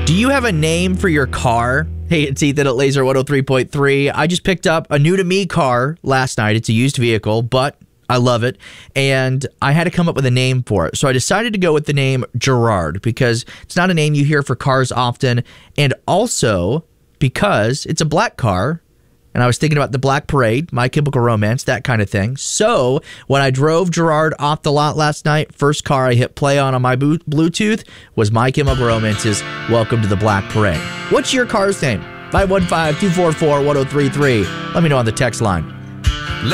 Do you have a name for your car? Hey, it's Ethan at Laser 103.3. I just picked up a new-to-me car last night. It's a used vehicle, but I love it, and I had to come up with a name for it. So I decided to go with the name Gerard because it's not a name you hear for cars often, and also because it's a black car, and I was thinking about the Black Parade, My Chemical Romance, that kind of thing. So when I drove Gerard off the lot last night, first car I hit play on my Bluetooth was My Chemical Romance's Welcome to the Black Parade. What's your car's name? 515-244-1033. Let me know on the text line.